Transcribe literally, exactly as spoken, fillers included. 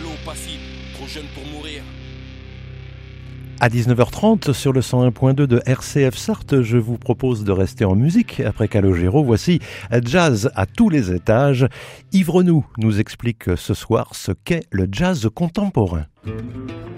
salaud, passif, trop jeune pour mourir. À dix-neuf heures trente, sur le cent un point deux de R C F Sarthe, je vous propose de rester en musique. Après Calogero, voici Jazz à tous les étages. Yves Renou nous explique ce soir ce qu'est le jazz contemporain.